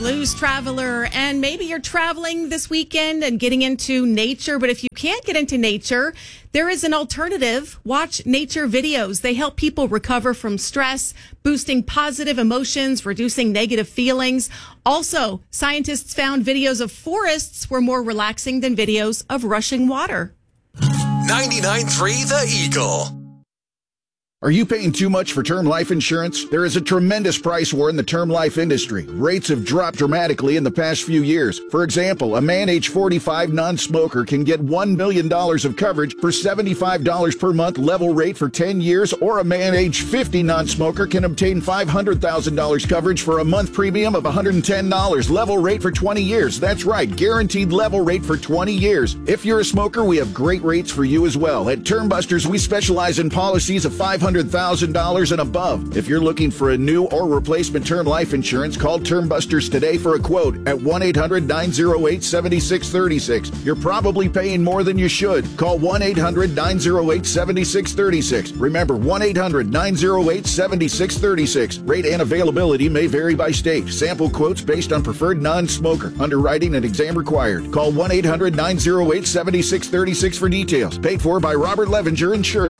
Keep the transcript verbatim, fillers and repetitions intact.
Blues Traveler, and maybe you're traveling this weekend and getting into nature, but if you can't get into nature, there is an alternative. Watch nature videos. They help people recover from stress, boosting positive emotions, reducing negative feelings. Also, scientists found videos of forests were more relaxing than videos of rushing water. ninety-nine point three The Eagle. Are you paying too much for term life insurance? There is a tremendous price war in the term life industry. Rates have dropped dramatically in the past few years. For example, a man age forty-five non-smoker can get one million dollars of coverage for seventy-five dollars per month level rate for ten years, or a man age fifty non-smoker can obtain five hundred thousand dollars coverage for a month premium of one hundred ten dollars level rate for twenty years. That's right, guaranteed level rate for twenty years. If you're a smoker, we have great rates for you as well. At Term Busters, we specialize in policies of five hundred thousand dollars and above. If you're looking for a new or replacement term life insurance, call Term Busters today for a quote at one eight hundred nine oh eight seven six three six. You're probably paying more than you should. Call one eight hundred nine oh eight seven six three six. Remember, one eight hundred nine oh eight seven six three six. Rate and availability may vary by state. Sample quotes based on preferred non-smoker. Underwriting and exam required. Call one eight hundred nine oh eight seven six three six for details. Paid for by Robert Levenger Insurance.